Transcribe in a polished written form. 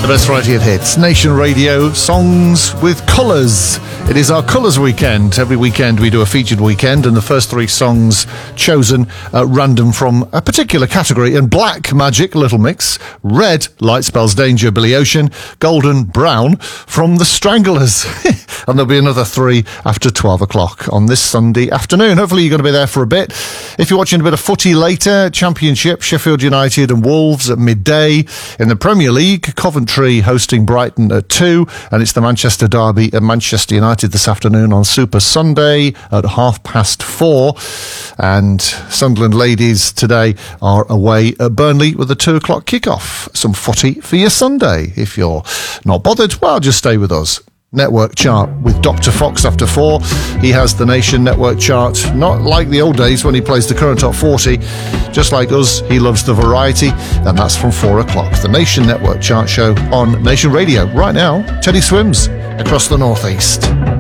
The best variety of hits. Nation Radio, songs with colours. It is our colours weekend. Every weekend we do a featured weekend, and the first three songs chosen at random from a particular category. And black, Magic, Little Mix. Red, Light Spells Danger, Billy Ocean. Golden, Brown, from The Stranglers. And there'll be another three after 12 o'clock on this Sunday afternoon. Hopefully you're going to be there for a bit. If you're watching a bit of footy later, Championship, Sheffield United and Wolves at midday. In the Premier League, Coventry hosting Brighton at 2, and it's the Manchester Derby at Manchester United this afternoon on Super Sunday at 4:30. And Sunderland ladies today are away at Burnley with a 2 o'clock kickoff. Some footy for your Sunday. If you're not bothered, well, just stay with us. Network chart with Dr. Fox after 4. He has the Nation Network chart, not like the old days when he plays the current top 40. Just like us, he loves the variety, and that's from 4 o'clock. The Nation Network chart show on Nation Radio. Right now, Teddy Swims across the northeast.